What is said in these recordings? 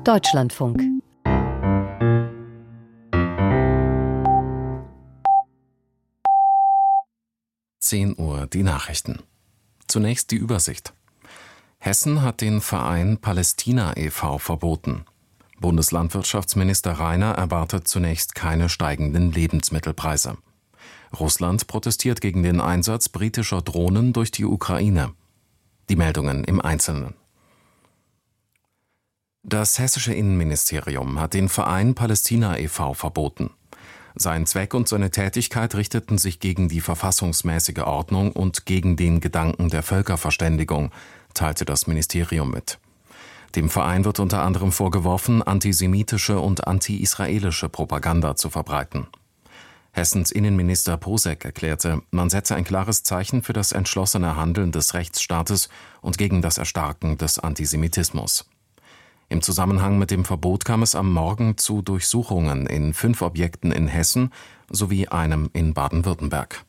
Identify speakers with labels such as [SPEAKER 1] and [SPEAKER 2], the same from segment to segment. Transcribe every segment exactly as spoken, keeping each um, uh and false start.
[SPEAKER 1] Deutschlandfunk.
[SPEAKER 2] zehn Uhr die Nachrichten. Zunächst die Übersicht. Hessen hat den Verein Palästina e V verboten. Bundeslandwirtschaftsminister Rainer erwartet zunächst keine steigenden Lebensmittelpreise. Russland protestiert gegen den Einsatz britischer Drohnen durch die Ukraine. Die Meldungen im Einzelnen. Das hessische Innenministerium hat den Verein Palästina e V verboten. Sein Zweck und seine Tätigkeit richteten sich gegen die verfassungsmäßige Ordnung und gegen den Gedanken der Völkerverständigung, teilte das Ministerium mit. Dem Verein wird unter anderem vorgeworfen, antisemitische und anti-israelische Propaganda zu verbreiten. Hessens Innenminister Posek erklärte, man setze ein klares Zeichen für das entschlossene Handeln des Rechtsstaates und gegen das Erstarken des Antisemitismus. Im Zusammenhang mit dem Verbot kam es am Morgen zu Durchsuchungen in fünf Objekten in Hessen sowie einem in Baden-Württemberg.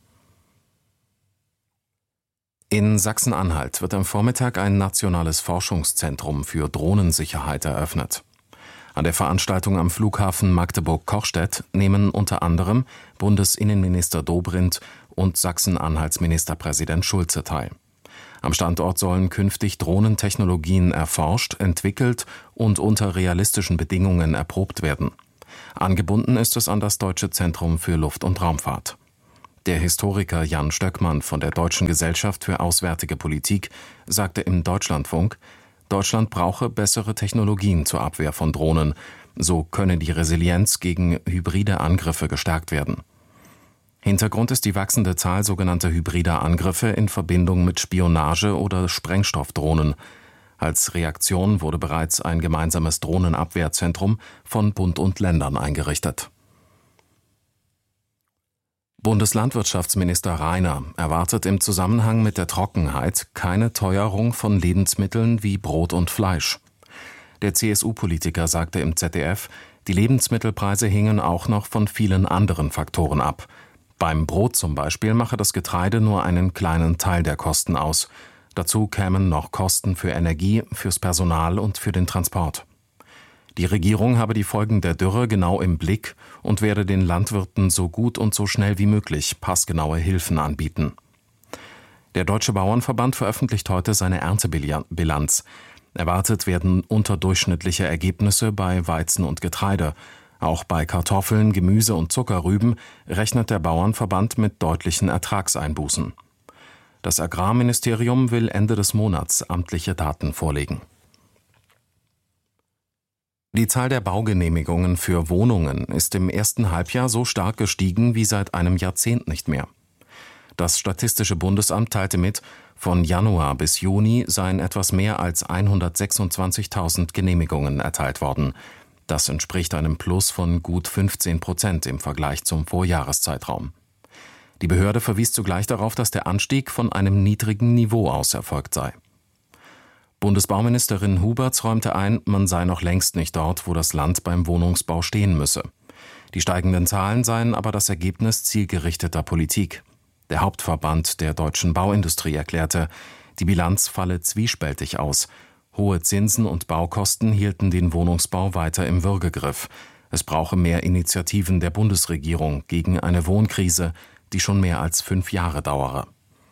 [SPEAKER 2] In Sachsen-Anhalt wird am Vormittag ein nationales Forschungszentrum für Drohnensicherheit eröffnet. An der Veranstaltung am Flughafen Magdeburg-Kochstedt nehmen unter anderem Bundesinnenminister Dobrindt und Sachsen-Anhalts Ministerpräsident Schulze teil. Am Standort sollen künftig Drohnentechnologien erforscht, entwickelt und unter realistischen Bedingungen erprobt werden. Angebunden ist es an das Deutsche Zentrum für Luft- und Raumfahrt. Der Historiker Jan Stöckmann von der Deutschen Gesellschaft für Auswärtige Politik sagte im Deutschlandfunk, Deutschland brauche bessere Technologien zur Abwehr von Drohnen. So könne die Resilienz gegen hybride Angriffe gestärkt werden. Hintergrund ist die wachsende Zahl sogenannter hybrider Angriffe in Verbindung mit Spionage- oder Sprengstoffdrohnen. Als Reaktion wurde bereits ein gemeinsames Drohnenabwehrzentrum von Bund und Ländern eingerichtet. Bundeslandwirtschaftsminister Rainer erwartet im Zusammenhang mit der Trockenheit keine Teuerung von Lebensmitteln wie Brot und Fleisch. Der C S U-Politiker sagte im Z D F, die Lebensmittelpreise hingen auch noch von vielen anderen Faktoren ab. Beim Brot zum Beispiel mache das Getreide nur einen kleinen Teil der Kosten aus. Dazu kämen noch Kosten für Energie, fürs Personal und für den Transport. Die Regierung habe die Folgen der Dürre genau im Blick und werde den Landwirten so gut und so schnell wie möglich passgenaue Hilfen anbieten. Der Deutsche Bauernverband veröffentlicht heute seine Erntebilanz. Erwartet werden unterdurchschnittliche Ergebnisse bei Weizen und Getreide. Auch bei Kartoffeln, Gemüse und Zuckerrüben rechnet der Bauernverband mit deutlichen Ertragseinbußen. Das Agrarministerium will Ende des Monats amtliche Daten vorlegen. Die Zahl der Baugenehmigungen für Wohnungen ist im ersten Halbjahr so stark gestiegen wie seit einem Jahrzehnt nicht mehr. Das Statistische Bundesamt teilte mit, von Januar bis Juni seien etwas mehr als hundertsechsundzwanzigtausend Genehmigungen erteilt worden. Das entspricht einem Plus von gut fünfzehn Prozent im Vergleich zum Vorjahreszeitraum. Die Behörde verwies zugleich darauf, dass der Anstieg von einem niedrigen Niveau aus erfolgt sei. Bundesbauministerin Huberts räumte ein, man sei noch längst nicht dort, wo das Land beim Wohnungsbau stehen müsse. Die steigenden Zahlen seien aber das Ergebnis zielgerichteter Politik. Der Hauptverband der deutschen Bauindustrie erklärte, die Bilanz falle zwiespältig aus. Hohe Zinsen und Baukosten hielten den Wohnungsbau weiter im Würgegriff. Es brauche mehr Initiativen der Bundesregierung gegen eine Wohnkrise, die schon mehr als fünf Jahre dauere.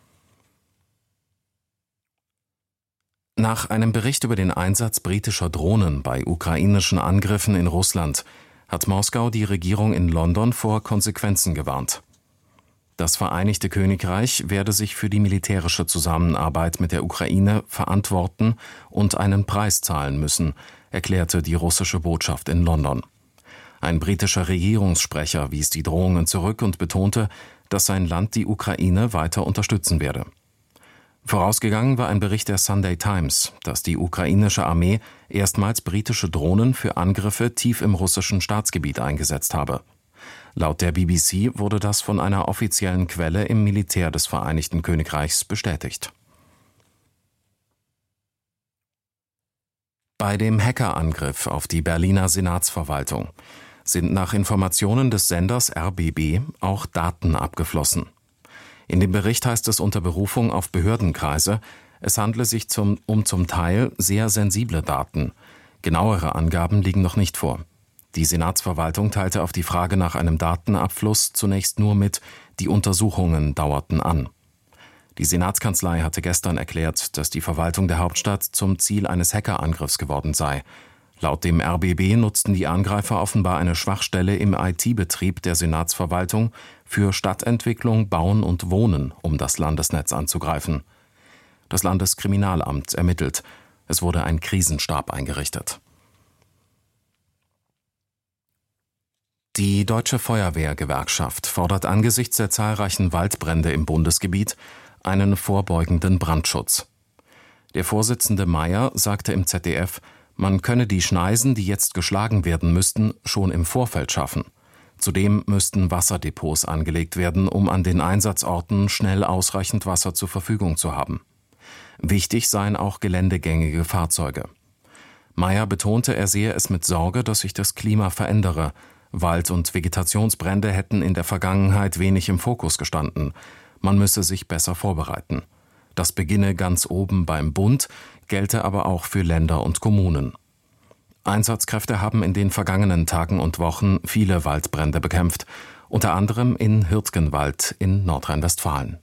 [SPEAKER 2] Nach einem Bericht über den Einsatz britischer Drohnen bei ukrainischen Angriffen in Russland hat Moskau die Regierung in London vor Konsequenzen gewarnt. Das Vereinigte Königreich werde sich für die militärische Zusammenarbeit mit der Ukraine verantworten und einen Preis zahlen müssen, erklärte die russische Botschaft in London. Ein britischer Regierungssprecher wies die Drohungen zurück und betonte, dass sein Land die Ukraine weiter unterstützen werde. Vorausgegangen war ein Bericht der Sunday Times, dass die ukrainische Armee erstmals britische Drohnen für Angriffe tief im russischen Staatsgebiet eingesetzt habe. Laut der B B C wurde das von einer offiziellen Quelle im Militär des Vereinigten Königreichs bestätigt. Bei dem Hackerangriff auf die Berliner Senatsverwaltung sind nach Informationen des Senders R B B auch Daten abgeflossen. In dem Bericht heißt es unter Berufung auf Behördenkreise, es handle sich zum, um zum Teil sehr sensible Daten. Genauere Angaben liegen noch nicht vor. Die Senatsverwaltung teilte auf die Frage nach einem Datenabfluss zunächst nur mit, die Untersuchungen dauerten an. Die Senatskanzlei hatte gestern erklärt, dass die Verwaltung der Hauptstadt zum Ziel eines Hackerangriffs geworden sei. Laut dem R B B nutzten die Angreifer offenbar eine Schwachstelle im I T-Betrieb der Senatsverwaltung für Stadtentwicklung, Bauen und Wohnen, um das Landesnetz anzugreifen. Das Landeskriminalamt ermittelt. Es wurde ein Krisenstab eingerichtet. Die Deutsche Feuerwehrgewerkschaft fordert angesichts der zahlreichen Waldbrände im Bundesgebiet einen vorbeugenden Brandschutz. Der Vorsitzende Mayer sagte im Z D F, man könne die Schneisen, die jetzt geschlagen werden müssten, schon im Vorfeld schaffen. Zudem müssten Wasserdepots angelegt werden, um an den Einsatzorten schnell ausreichend Wasser zur Verfügung zu haben. Wichtig seien auch geländegängige Fahrzeuge. Mayer betonte, er sehe es mit Sorge, dass sich das Klima verändere. Wald- und Vegetationsbrände hätten in der Vergangenheit wenig im Fokus gestanden. Man müsse sich besser vorbereiten. Das beginne ganz oben beim Bund, gelte aber auch für Länder und Kommunen. Einsatzkräfte haben in den vergangenen Tagen und Wochen viele Waldbrände bekämpft, unter anderem in Hürtgenwald in Nordrhein-Westfalen.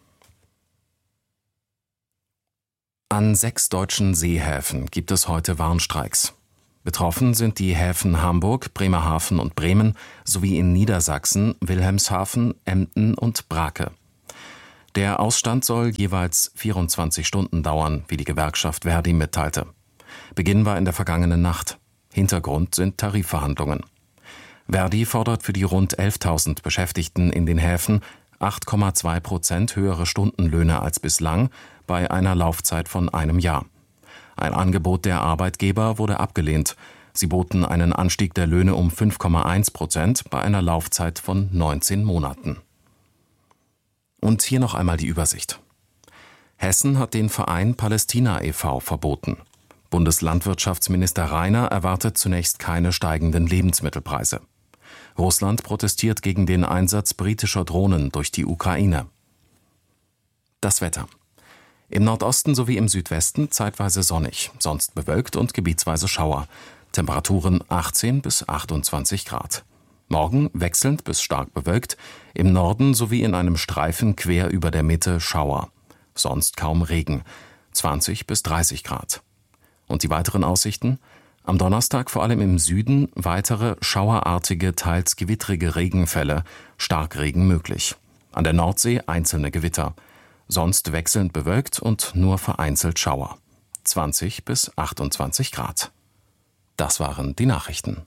[SPEAKER 2] An sechs deutschen Seehäfen gibt es heute Warnstreiks. Betroffen sind die Häfen Hamburg, Bremerhaven und Bremen sowie in Niedersachsen Wilhelmshaven, Emden und Brake. Der Ausstand soll jeweils vierundzwanzig Stunden dauern, wie die Gewerkschaft Verdi mitteilte. Beginn war in der vergangenen Nacht. Hintergrund sind Tarifverhandlungen. Verdi fordert für die rund elftausend Beschäftigten in den Häfen acht Komma zwei Prozent höhere Stundenlöhne als bislang bei einer Laufzeit von einem Jahr. Ein Angebot der Arbeitgeber wurde abgelehnt. Sie boten einen Anstieg der Löhne um fünf Komma eins Prozent bei einer Laufzeit von neunzehn Monaten. Und hier noch einmal die Übersicht. Hessen hat den Verein Palästina e V verboten. Bundeslandwirtschaftsminister Rainer erwartet zunächst keine steigenden Lebensmittelpreise. Russland protestiert gegen den Einsatz britischer Drohnen durch die Ukraine. Das Wetter. Im Nordosten sowie im Südwesten zeitweise sonnig, sonst bewölkt und gebietsweise Schauer. Temperaturen achtzehn bis achtundzwanzig Grad. Morgen wechselnd bis stark bewölkt, im Norden sowie in einem Streifen quer über der Mitte Schauer. Sonst kaum Regen, zwanzig bis dreißig Grad. Und die weiteren Aussichten? Am Donnerstag vor allem im Süden weitere schauerartige, teils gewittrige Regenfälle, Starkregen möglich. An der Nordsee einzelne Gewitter. Sonst wechselnd bewölkt und nur vereinzelt Schauer. zwanzig bis achtundzwanzig Grad. Das waren die Nachrichten.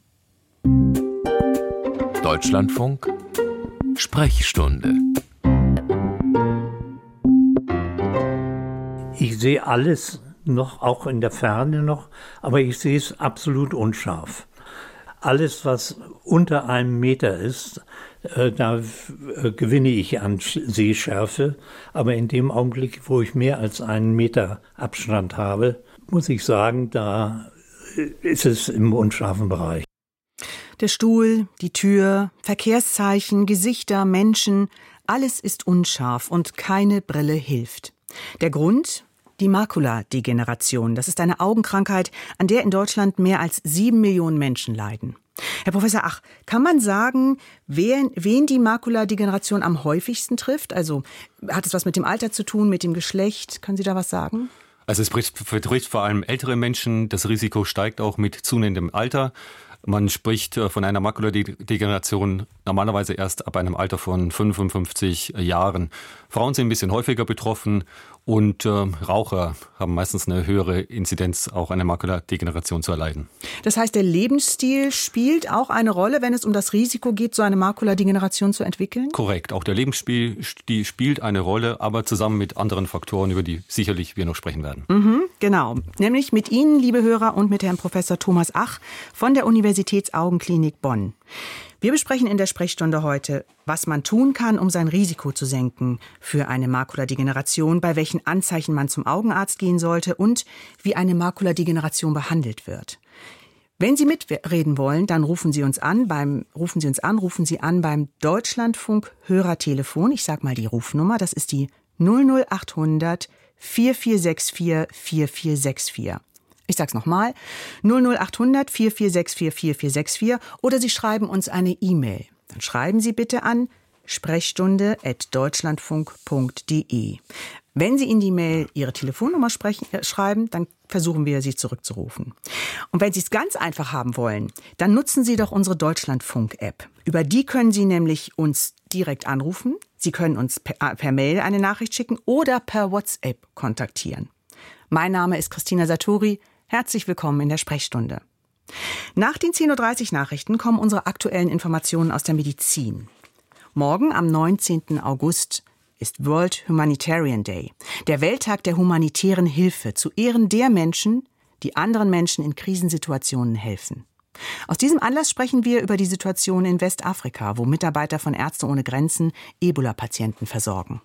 [SPEAKER 1] Deutschlandfunk Sprechstunde.
[SPEAKER 3] Ich sehe alles noch, auch in der Ferne noch, aber ich sehe es absolut unscharf. Alles, was unter einem Meter ist, äh, da äh, gewinne ich an Sehschärfe. Aber in dem Augenblick, wo ich mehr als einen Meter Abstand habe, muss ich sagen, da ist es im unscharfen Bereich.
[SPEAKER 4] Der Stuhl, die Tür, Verkehrszeichen, Gesichter, Menschen, alles ist unscharf und keine Brille hilft. Der Grund? Die Makuladegeneration. Das ist eine Augenkrankheit, an der in Deutschland mehr als sieben Millionen Menschen leiden. Herr Professor Ach, kann man sagen, wen, wen die Makuladegeneration am häufigsten trifft? Also hat es was mit dem Alter zu tun, mit dem Geschlecht? Können Sie da was sagen?
[SPEAKER 5] Also es betrifft vor allem ältere Menschen. Das Risiko steigt auch mit zunehmendem Alter. Man spricht von einer Makuladegeneration normalerweise erst ab einem Alter von fünfundfünfzig Jahren. Frauen sind ein bisschen häufiger betroffen und äh, Raucher haben meistens eine höhere Inzidenz, auch eine Makuladegeneration zu erleiden.
[SPEAKER 4] Das heißt, der Lebensstil spielt auch eine Rolle, wenn es um das Risiko geht, so eine Makuladegeneration zu entwickeln?
[SPEAKER 5] Korrekt, auch der Lebensstil die spielt eine Rolle, aber zusammen mit anderen Faktoren, über die sicherlich wir noch sprechen werden.
[SPEAKER 4] Mhm, genau, nämlich mit Ihnen, liebe Hörer, und mit Herrn Professor Thomas Ach von der Universitätsaugenklinik Bonn. Wir besprechen in der Sprechstunde heute, was man tun kann, um sein Risiko zu senken für eine Makuladegeneration, bei welchen Anzeichen man zum Augenarzt gehen sollte und wie eine Makuladegeneration behandelt wird. Wenn Sie mitreden wollen, dann rufen Sie uns an beim rufen Sie uns an, rufen Sie an beim Deutschlandfunk Hörertelefon. Ich sag mal die Rufnummer, das ist die null null achthundert vierundvierzig sechsundvierzig vierundvierzig sechsundvierzig. Ich sag's nochmal, null null acht hundert vier vier sechs vier vier vier sechs vier oder Sie schreiben uns eine E-Mail. Dann schreiben Sie bitte an sprechstunde at deutschlandfunk punkt de. Wenn Sie in die Mail Ihre Telefonnummer sprechen, äh, schreiben, dann versuchen wir, Sie zurückzurufen. Und wenn Sie es ganz einfach haben wollen, dann nutzen Sie doch unsere Deutschlandfunk-App. Über die können Sie nämlich uns direkt anrufen. Sie können uns per, per Mail eine Nachricht schicken oder per WhatsApp kontaktieren. Mein Name ist Christina Satori. Herzlich willkommen in der Sprechstunde. Nach den zehn Uhr dreißig Nachrichten kommen unsere aktuellen Informationen aus der Medizin. Morgen, am neunzehnten August, ist World Humanitarian Day, der Welttag der humanitären Hilfe zu Ehren der Menschen, die anderen Menschen in Krisensituationen helfen. Aus diesem Anlass sprechen wir über die Situation in Westafrika, wo Mitarbeiter von Ärzte ohne Grenzen Ebola-Patienten versorgen.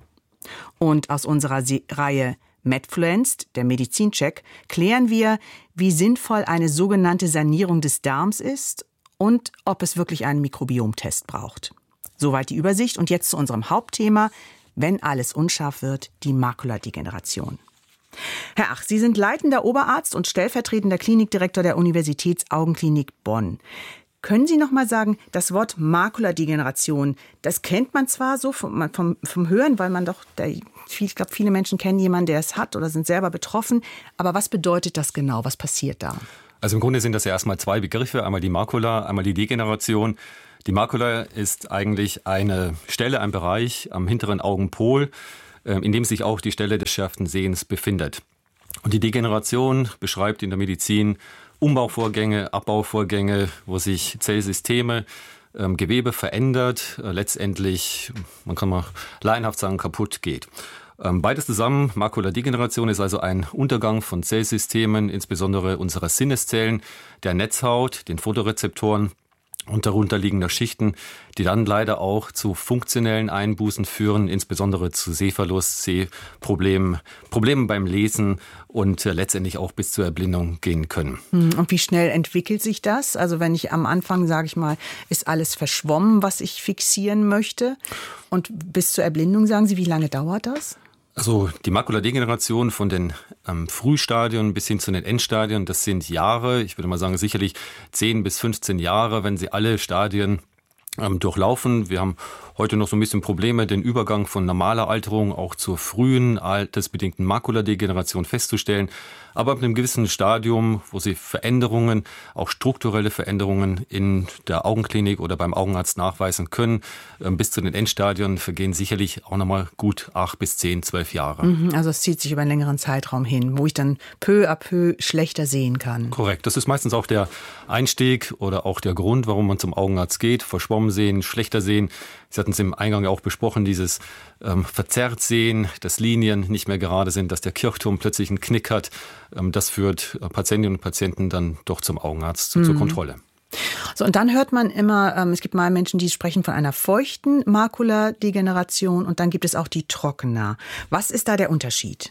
[SPEAKER 4] Und aus unserer Se- Reihe Medfluenced, der Medizincheck, klären wir, wie sinnvoll eine sogenannte Sanierung des Darms ist und ob es wirklich einen Mikrobiomtest braucht. Soweit die Übersicht und jetzt zu unserem Hauptthema, wenn alles unscharf wird, die Makuladegeneration. Herr Ach, Sie sind leitender Oberarzt und stellvertretender Klinikdirektor der Universitätsaugenklinik Bonn. Können Sie noch mal sagen, das Wort Makuladegeneration, das kennt man zwar so vom, vom, vom Hören, weil man doch, der, ich glaube, viele Menschen kennen jemanden, der es hat oder sind selber betroffen. Aber was bedeutet das genau? Was passiert da?
[SPEAKER 5] Also im Grunde sind das ja erstmal zwei Begriffe, einmal die Makula, einmal die Degeneration. Die Makula ist eigentlich eine Stelle, ein Bereich am hinteren Augenpol, in dem sich auch die Stelle des schärfsten Sehens befindet. Und die Degeneration beschreibt in der Medizin Umbauvorgänge, Abbauvorgänge, wo sich Zellsysteme, ähm, Gewebe verändert, äh, letztendlich, man kann mal laienhaft sagen, kaputt geht. Ähm, beides zusammen, Makuladegeneration ist also ein Untergang von Zellsystemen, insbesondere unserer Sinneszellen, der Netzhaut, den Photorezeptoren und darunter liegender Schichten, die dann leider auch zu funktionellen Einbußen führen, insbesondere zu Sehverlust, Sehproblemen, Problemen beim Lesen und äh, letztendlich auch bis zur Erblindung gehen können.
[SPEAKER 4] Und wie schnell entwickelt sich das? Also wenn ich am Anfang, sage ich mal, ist alles verschwommen, was ich fixieren möchte, und bis zur Erblindung, sagen Sie, wie lange dauert das?
[SPEAKER 5] Also die Makuladegeneration von den ähm, Frühstadien bis hin zu den Endstadien, das sind Jahre, ich würde mal sagen sicherlich zehn bis fünfzehn Jahre, wenn sie alle Stadien ähm, durchlaufen. Wir haben heute noch so ein bisschen Probleme, den Übergang von normaler Alterung auch zur frühen, altersbedingten Makuladegeneration festzustellen. Aber ab einem gewissen Stadium, wo Sie Veränderungen, auch strukturelle Veränderungen in der Augenklinik oder beim Augenarzt nachweisen können, bis zu den Endstadien vergehen sicherlich auch nochmal gut acht bis zehn, zwölf Jahre.
[SPEAKER 4] Also es zieht sich über einen längeren Zeitraum hin, wo ich dann peu à peu schlechter sehen kann.
[SPEAKER 5] Korrekt. Das ist meistens auch der Einstieg oder auch der Grund, warum man zum Augenarzt geht. Verschwommen sehen, schlechter sehen. Sie hatten es im Eingang ja auch besprochen, dieses ähm, verzerrt sehen, dass Linien nicht mehr gerade sind, dass der Kirchturm plötzlich einen Knick hat. Ähm, das führt äh, Patientinnen und Patienten dann doch zum Augenarzt, mhm. zur Kontrolle.
[SPEAKER 4] So, und dann hört man immer, ähm, es gibt mal Menschen, die sprechen von einer feuchten Makuladegeneration und dann gibt es auch die trockene. Was ist da der Unterschied?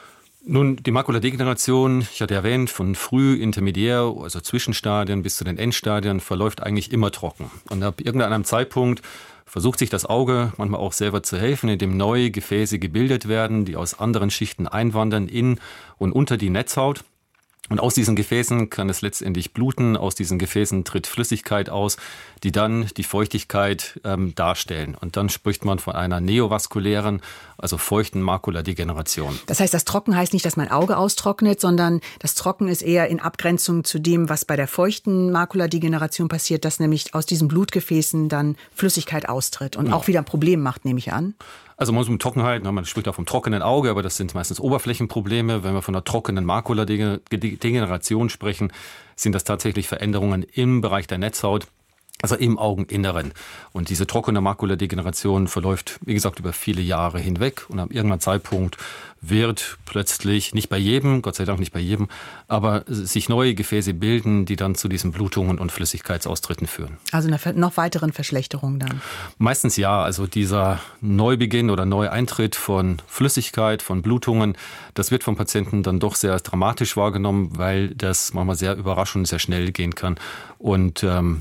[SPEAKER 5] Nun, die Makuladegeneration, ich hatte erwähnt, von früh, intermediär, also Zwischenstadien bis zu den Endstadien, verläuft eigentlich immer trocken. Und ab irgendeinem Zeitpunkt versucht sich das Auge manchmal auch selber zu helfen, indem neue Gefäße gebildet werden, die aus anderen Schichten einwandern in und unter die Netzhaut. Und aus diesen Gefäßen kann es letztendlich bluten, aus diesen Gefäßen tritt Flüssigkeit aus, die dann die Feuchtigkeit ähm, darstellen. Und dann spricht man von einer neovaskulären, also feuchten Makuladegeneration.
[SPEAKER 4] Das heißt, das Trocken heißt nicht, dass mein Auge austrocknet, sondern das Trocken ist eher in Abgrenzung zu dem, was bei der feuchten Makuladegeneration passiert, dass nämlich aus diesen Blutgefäßen dann Flüssigkeit austritt und ja. auch wieder ein Problem macht, nehme ich an.
[SPEAKER 5] Also man muss mit Trockenheit, man spricht auch vom trockenen Auge, aber das sind meistens Oberflächenprobleme. Wenn wir von einer trockenen Makuladegeneration sprechen, sind das tatsächlich Veränderungen im Bereich der Netzhaut, also im Augeninneren. Und diese trockene Makuladegeneration verläuft, wie gesagt, über viele Jahre hinweg. Und ab irgendeinem Zeitpunkt wird plötzlich, nicht bei jedem, Gott sei Dank nicht bei jedem, aber sich neue Gefäße bilden, die dann zu diesen Blutungen und Flüssigkeitsaustritten führen.
[SPEAKER 4] Also eine noch weiteren Verschlechterung dann?
[SPEAKER 5] Meistens ja. Also dieser Neubeginn oder Neueintritt von Flüssigkeit, von Blutungen, das wird vom Patienten dann doch sehr dramatisch wahrgenommen, weil das manchmal sehr überraschend, sehr schnell gehen kann. Und ähm,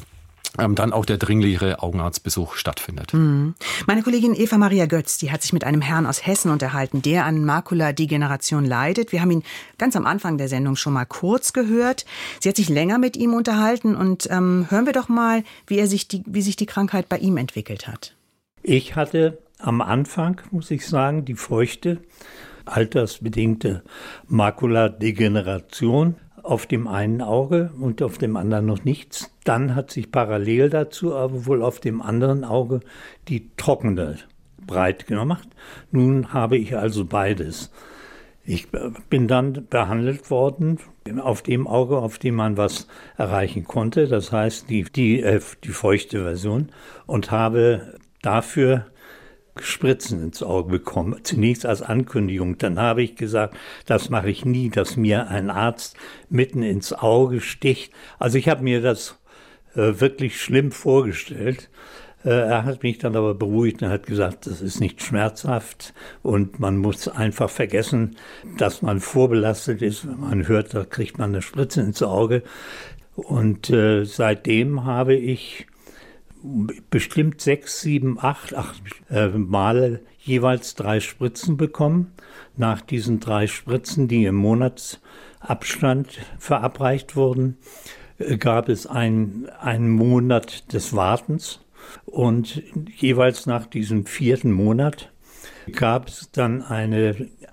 [SPEAKER 5] dann auch der dringlichere Augenarztbesuch stattfindet.
[SPEAKER 4] Mhm. Meine Kollegin Eva Maria Götz, die hat sich mit einem Herrn aus Hessen unterhalten, der an Makuladegeneration leidet. Wir haben ihn ganz am Anfang der Sendung schon mal kurz gehört. Sie hat sich länger mit ihm unterhalten und ähm, hören wir doch mal, wie, er sich die, wie sich die Krankheit bei ihm entwickelt hat.
[SPEAKER 3] Ich hatte am Anfang, muss ich sagen, die feuchte, altersbedingte Makuladegeneration auf dem einen Auge und auf dem anderen noch nichts. Dann hat sich parallel dazu aber wohl auf dem anderen Auge die trockene breit gemacht. Nun habe ich also beides. Ich bin dann behandelt worden auf dem Auge, auf dem man was erreichen konnte, das heißt die, die, äh, die feuchte Version, und habe dafür Spritzen ins Auge bekommen, zunächst als Ankündigung. Dann habe ich gesagt, das mache ich nie, dass mir ein Arzt mitten ins Auge sticht. Also ich habe mir das äh, wirklich schlimm vorgestellt. Äh, er hat mich dann aber beruhigt und hat gesagt, das ist nicht schmerzhaft und man muss einfach vergessen, dass man vorbelastet ist. Wenn man hört, da kriegt man eine Spritze ins Auge. Und äh, seitdem habe ich bestimmt sechs, sieben, acht, acht äh, Male jeweils drei Spritzen bekommen. Nach diesen drei Spritzen, die im Monatsabstand verabreicht wurden, äh, gab es ein, einen Monat des Wartens. Und jeweils nach diesem vierten Monat gab es dann eine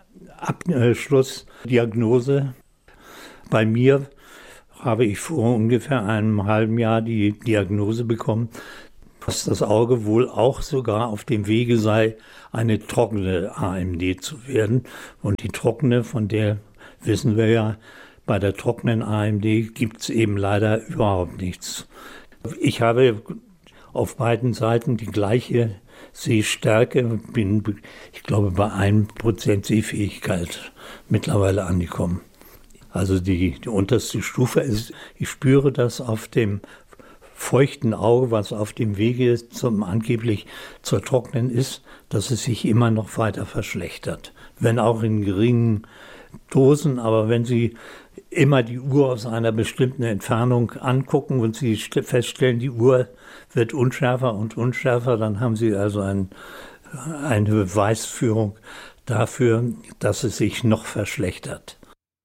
[SPEAKER 3] Abschlussdiagnose. Bei mir habe ich vor ungefähr einem halben Jahr die Diagnose bekommen, dass das Auge wohl auch sogar auf dem Wege sei, eine trockene A M D zu werden. Und die trockene, von der wissen wir ja, bei der trockenen A M D gibt es eben leider überhaupt nichts. Ich habe auf beiden Seiten die gleiche Sehstärke und bin, ich glaube, bei einem Prozent Sehfähigkeit mittlerweile angekommen. Also die, die unterste Stufe ist, ich spüre das auf dem feuchten Auge, was auf dem Wege zum angeblich zur trocknen ist, dass es sich immer noch weiter verschlechtert. Wenn auch in geringen Dosen, aber wenn Sie immer die Uhr aus einer bestimmten Entfernung angucken und Sie feststellen, die Uhr wird unschärfer und unschärfer, dann haben Sie also ein, eine Beweisführung dafür, dass es sich noch verschlechtert.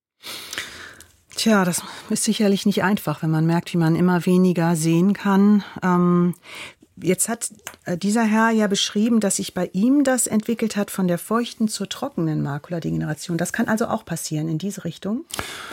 [SPEAKER 4] Tja, das ist sicherlich nicht einfach, wenn man merkt, wie man immer weniger sehen kann. Ähm, jetzt hat dieser Herr ja beschrieben, dass sich bei ihm das entwickelt hat von der feuchten zur trockenen Makuladegeneration. Das kann also auch passieren in diese Richtung?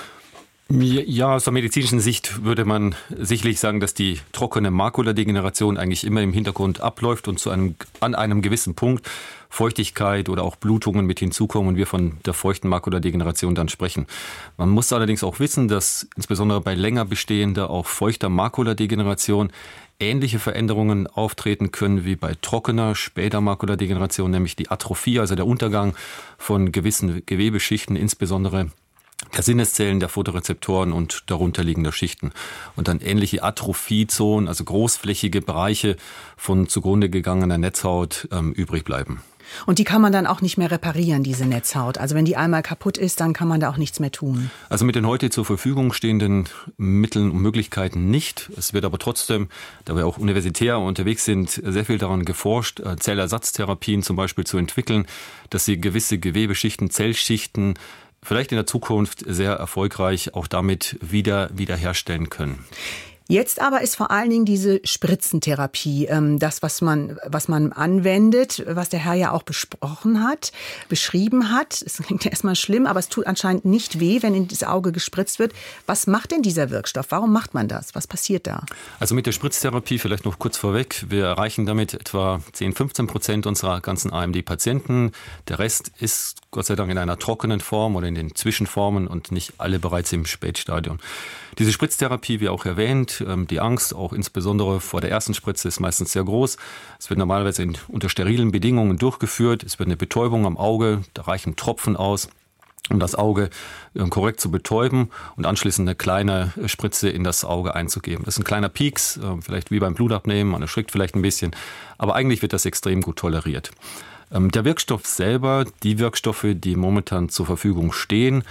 [SPEAKER 5] Ja, aus der medizinischen Sicht würde man sicherlich sagen, dass die trockene Makuladegeneration eigentlich immer im Hintergrund abläuft und zu einem, an einem gewissen Punkt Feuchtigkeit oder auch Blutungen mit hinzukommen und wir von der feuchten Makuladegeneration dann sprechen. Man muss allerdings auch wissen, dass insbesondere bei länger bestehender, auch feuchter Makuladegeneration ähnliche Veränderungen auftreten können wie bei trockener, später Makuladegeneration, nämlich die Atrophie, also der Untergang von gewissen Gewebeschichten, insbesondere der Sinneszellen, der Photorezeptoren und darunterliegender Schichten. Und dann ähnliche Atrophiezonen, also großflächige Bereiche von zugrunde gegangener Netzhaut ähm, übrig bleiben.
[SPEAKER 4] Und die kann man dann auch nicht mehr reparieren, diese Netzhaut. Also wenn die einmal kaputt ist, dann kann man da auch nichts mehr tun.
[SPEAKER 5] Also mit den heute zur Verfügung stehenden Mitteln und Möglichkeiten nicht. Es wird aber trotzdem, da wir auch universitär unterwegs sind, sehr viel daran geforscht, Zellersatztherapien zum Beispiel zu entwickeln, dass sie gewisse Gewebeschichten, Zellschichten vielleicht in der Zukunft sehr erfolgreich auch damit wieder wiederherstellen können.
[SPEAKER 4] Jetzt aber ist vor allen Dingen diese Spritzentherapie ähm, das, was man, was man anwendet, was der Herr ja auch besprochen hat, beschrieben hat. Es klingt ja erstmal schlimm, aber es tut anscheinend nicht weh, wenn in das Auge gespritzt wird. Was macht denn dieser Wirkstoff? Warum macht man das? Was passiert da? Also mit der Spritztherapie, vielleicht noch kurz vorweg, wir erreichen damit etwa zehn, fünfzehn Prozent unserer ganzen A M D-Patienten. Der Rest ist Gott sei Dank in einer trockenen Form oder in den Zwischenformen und nicht alle bereits im Spätstadium. Diese Spritztherapie, wie auch erwähnt, die Angst, auch insbesondere vor der ersten Spritze, ist meistens sehr groß. Es wird normalerweise in, unter sterilen Bedingungen durchgeführt. Es wird eine Betäubung am Auge, da reichen Tropfen aus, um das Auge korrekt zu betäuben und anschließend eine kleine Spritze in das Auge einzugeben. Das ist ein kleiner Pieks, vielleicht wie beim Blutabnehmen, man erschrickt vielleicht ein bisschen, aber eigentlich wird das extrem gut toleriert. Der Wirkstoff selber, die Wirkstoffe, die momentan zur Verfügung stehen,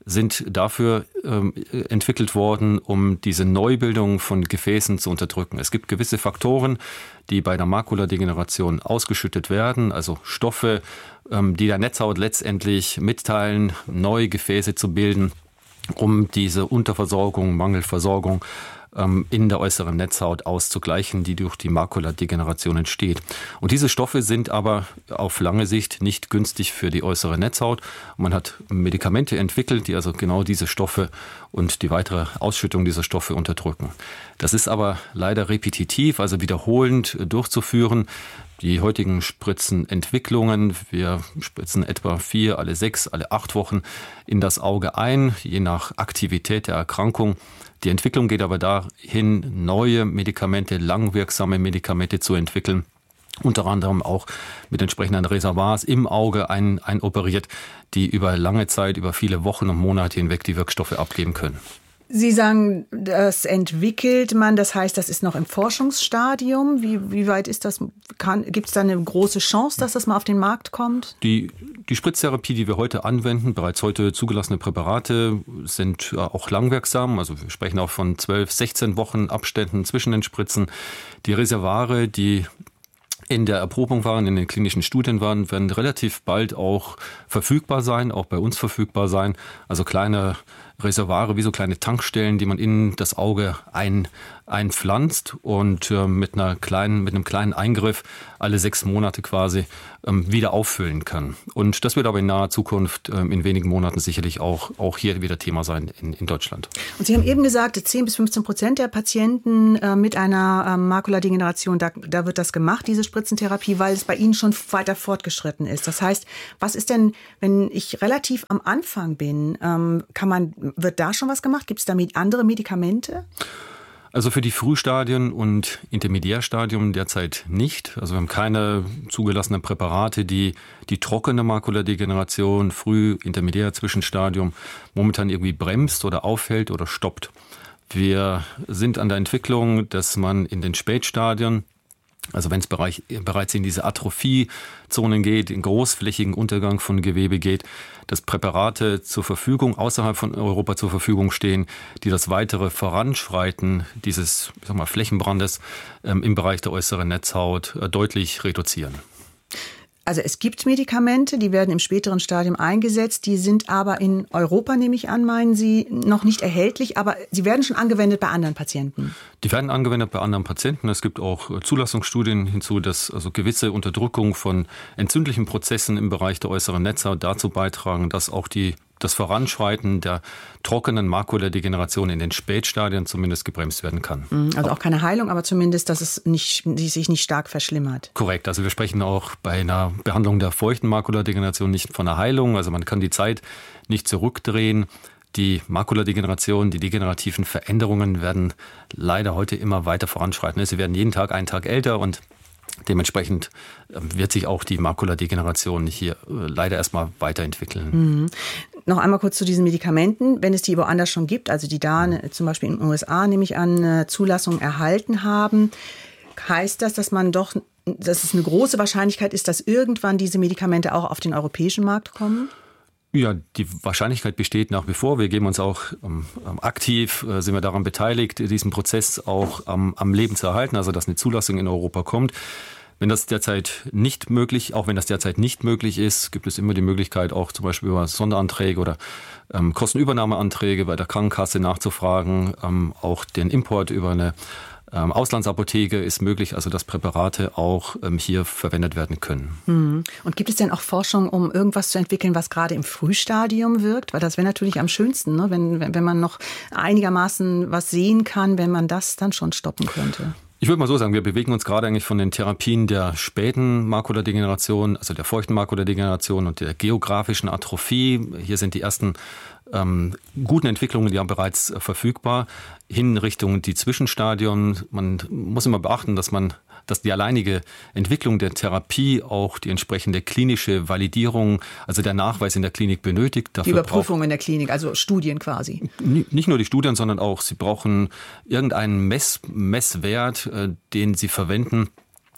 [SPEAKER 5] sind dafür ähm, entwickelt worden, um diese Neubildung von Gefäßen zu unterdrücken. Es gibt gewisse Faktoren, die bei der Makuladegeneration ausgeschüttet werden, also Stoffe, ähm, die der Netzhaut letztendlich mitteilen, neue Gefäße zu bilden, um diese Unterversorgung, Mangelversorgung in der äußeren Netzhaut auszugleichen, die durch die Makuladegeneration entsteht. Und diese Stoffe sind aber auf lange Sicht nicht günstig für die äußere Netzhaut. Man hat Medikamente entwickelt, die also genau diese Stoffe und die weitere Ausschüttung dieser Stoffe unterdrücken. Das ist aber leider repetitiv, also wiederholend durchzuführen. Die heutigen Spritzenentwicklungen, wir spritzen etwa vier, alle sechs, alle acht Wochen in das Auge ein, je nach Aktivität der Erkrankung. Die Entwicklung geht aber dahin, neue Medikamente, langwirksame Medikamente zu entwickeln, unter anderem auch mit entsprechenden Reservoirs im Auge ein, einoperiert, die über lange Zeit, über viele Wochen und Monate hinweg die Wirkstoffe abgeben können.
[SPEAKER 4] Sie sagen, das entwickelt man, das heißt, das ist noch im Forschungsstadium. Wie, wie weit ist das? Gibt es da eine große Chance, dass das mal auf den Markt kommt?
[SPEAKER 5] Die, die Spritztherapie, die wir heute anwenden, bereits heute zugelassene Präparate, sind auch langwirksam. Also wir sprechen auch von zwölf, sechzehn Wochen Abständen zwischen den Spritzen. Die Reservoire, die in der Erprobung waren, in den klinischen Studien waren, werden relativ bald auch verfügbar sein, auch bei uns verfügbar sein. Also kleine Reservoire, wie so kleine Tankstellen, die man in das Auge ein, einpflanzt und äh, mit einer kleinen, mit einem kleinen Eingriff alle sechs Monate quasi ähm, wieder auffüllen kann. Und das wird aber in naher Zukunft, ähm, in wenigen Monaten sicherlich auch, auch hier wieder Thema sein in, in Deutschland.
[SPEAKER 4] Und Sie haben eben gesagt, zehn bis fünfzehn Prozent der Patienten äh, mit einer äh, Makuladegeneration, da, da wird das gemacht, diese Spritzentherapie, weil es bei Ihnen schon weiter fortgeschritten ist. Das heißt, was ist denn, wenn ich relativ am Anfang bin, ähm, kann man, wird da schon was gemacht? Gibt es damit andere Medikamente?
[SPEAKER 5] Also für die Frühstadien und Intermediärstadium derzeit nicht. Also wir haben keine zugelassenen Präparate, die die trockene Makuladegeneration, Früh-, Intermediär-, Zwischenstadium momentan irgendwie bremst oder aufhält oder stoppt. Wir sind an der Entwicklung, dass man in den Spätstadien, also wenn es bereich, bereits in diese Atrophiezonen geht, in großflächigen Untergang von Gewebe geht, dass Präparate zur Verfügung, außerhalb von Europa zur Verfügung stehen, die das weitere Voranschreiten dieses, ich sag mal, Flächenbrandes ähm, im Bereich der äußeren Netzhaut äh, deutlich reduzieren.
[SPEAKER 4] Also es gibt Medikamente, die werden im späteren Stadium eingesetzt, die sind aber in Europa, nehme ich an, meinen Sie, noch nicht erhältlich, aber sie werden schon angewendet bei anderen Patienten.
[SPEAKER 5] Die werden angewendet bei anderen Patienten. Es gibt auch Zulassungsstudien hinzu, dass also gewisse Unterdrückung von entzündlichen Prozessen im Bereich der äußeren Netzhaut dazu beitragen, dass auch die das Voranschreiten der trockenen Makuladegeneration in den Spätstadien zumindest gebremst werden kann.
[SPEAKER 4] Also auch keine Heilung, aber zumindest, dass es nicht, die sich nicht stark verschlimmert.
[SPEAKER 5] Korrekt. Also wir sprechen auch bei einer Behandlung der feuchten Makuladegeneration nicht von einer Heilung. Also man kann die Zeit nicht zurückdrehen. Die Makuladegeneration, die degenerativen Veränderungen werden leider heute immer weiter voranschreiten. Sie werden jeden Tag einen Tag älter und dementsprechend wird sich auch die Makuladegeneration hier leider erstmal weiterentwickeln.
[SPEAKER 4] Mhm. Noch einmal kurz zu diesen Medikamenten. Wenn es die woanders schon gibt, also die da zum Beispiel in den U S A, nehme ich an, eine Zulassung erhalten haben, heißt das, dass man doch, dass es eine große Wahrscheinlichkeit ist, dass irgendwann diese Medikamente auch auf den europäischen Markt kommen?
[SPEAKER 5] Ja, die Wahrscheinlichkeit besteht nach wie vor. Wir geben uns auch ähm, aktiv, äh, sind wir daran beteiligt, diesen Prozess auch ähm, am Leben zu erhalten, also dass eine Zulassung in Europa kommt. Wenn das derzeit nicht möglich, auch wenn das derzeit nicht möglich ist, gibt es immer die Möglichkeit, auch zum Beispiel über Sonderanträge oder ähm, Kostenübernahmeanträge bei der Krankenkasse nachzufragen. Ähm, auch den Import über eine ähm, Auslandsapotheke ist möglich, also dass Präparate auch ähm, hier verwendet werden können.
[SPEAKER 4] Hm. Und gibt es denn auch Forschung, um irgendwas zu entwickeln, was gerade im Frühstadium wirkt? Weil das wäre natürlich am schönsten, ne? wenn, wenn man noch einigermaßen was sehen kann, wenn man das dann schon stoppen könnte.
[SPEAKER 5] Ich würde mal so sagen, wir bewegen uns gerade eigentlich von den Therapien der späten Makuladegeneration, also der feuchten Makuladegeneration und der geografischen Atrophie. Hier sind die ersten ähm, guten Entwicklungen ja bereits äh, verfügbar, hin Richtung die Zwischenstadien. Man muss immer beachten, dass man dass die alleinige Entwicklung der Therapie auch die entsprechende klinische Validierung, also der Nachweis in der Klinik benötigt.
[SPEAKER 4] Dafür die Überprüfung in der Klinik, also Studien quasi.
[SPEAKER 5] Nicht nur die Studien, sondern auch, Sie brauchen irgendeinen Mess, Messwert, äh, den Sie verwenden,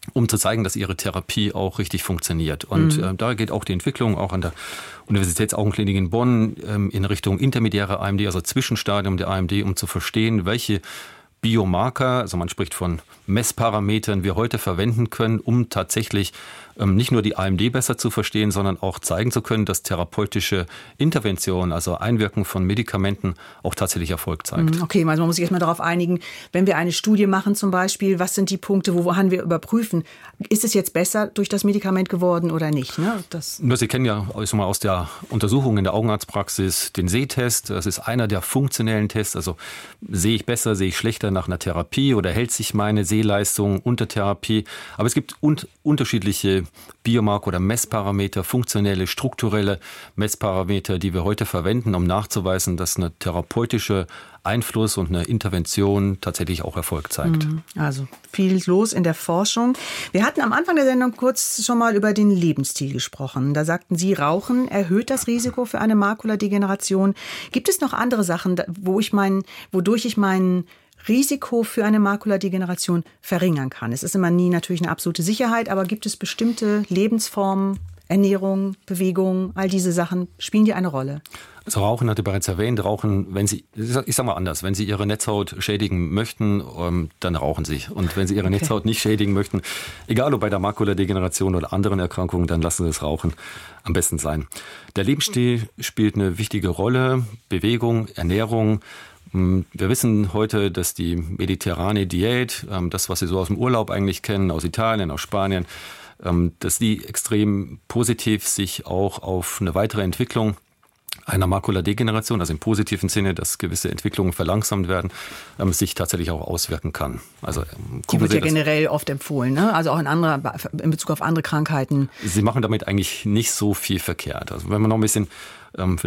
[SPEAKER 5] um zu zeigen, dass ihre Therapie auch richtig funktioniert. Und mhm. äh, da geht auch die Entwicklung auch an der Universitätsaugenklinik in Bonn ähm, in Richtung intermediäre A M D, also Zwischenstadium der A M D, um zu verstehen, welche Biomarker, also man spricht von Messparametern, wir heute verwenden können, um tatsächlich ähm, nicht nur die A M D besser zu verstehen, sondern auch zeigen zu können, dass therapeutische Intervention, also Einwirken von Medikamenten, auch tatsächlich Erfolg zeigt.
[SPEAKER 4] Okay, also man muss sich erstmal darauf einigen, wenn wir eine Studie machen zum Beispiel, was sind die Punkte, woran wir überprüfen, ist es jetzt besser durch das Medikament geworden oder nicht? Ne? Das
[SPEAKER 5] Nur Sie kennen ja ich sag mal, aus der Untersuchung in der Augenarztpraxis den Sehtest. Das ist einer der funktionellen Tests. Also sehe ich besser, sehe ich schlechter nach einer Therapie oder hält sich meine Sehleistung unter Therapie. Aber es gibt un- unterschiedliche Biomarker oder Messparameter, funktionelle, strukturelle Messparameter, die wir heute verwenden, um nachzuweisen, dass eine therapeutische Einfluss und eine Intervention tatsächlich auch Erfolg zeigt.
[SPEAKER 4] Also viel los in der Forschung. Wir hatten am Anfang der Sendung kurz schon mal über den Lebensstil gesprochen. Da sagten Sie, Rauchen erhöht das Risiko für eine Makuladegeneration. Gibt es noch andere Sachen, wo ich mein, wodurch ich mein Risiko für eine Makuladegeneration verringern kann? Es ist immer nie natürlich eine absolute Sicherheit, aber gibt es bestimmte Lebensformen, Ernährung, Bewegung, all diese Sachen, spielen die eine Rolle?
[SPEAKER 5] Also Rauchen hatte ich bereits erwähnt. Rauchen, wenn Sie, ich sag mal anders, wenn Sie Ihre Netzhaut schädigen möchten, dann rauchen Sie. Und wenn Sie Ihre okay. Netzhaut nicht schädigen möchten, egal ob bei der Makuladegeneration oder anderen Erkrankungen, dann lassen Sie das Rauchen am besten sein. Der Lebensstil spielt eine wichtige Rolle. Bewegung, Ernährung. Wir wissen heute, dass die mediterrane Diät, das, was Sie so aus dem Urlaub eigentlich kennen, aus Italien, aus Spanien, dass die extrem positiv sich auch auf eine weitere Entwicklung einer Makuladegeneration, also im positiven Sinne, dass gewisse Entwicklungen verlangsamt werden, ähm, sich tatsächlich auch auswirken kann. Also ähm,
[SPEAKER 4] die wird
[SPEAKER 5] Sie,
[SPEAKER 4] ja generell oft empfohlen, ne? Also auch in, anderer, in Bezug auf andere Krankheiten.
[SPEAKER 5] Sie machen damit eigentlich nicht so viel verkehrt. Also wenn man noch ein bisschen ähm,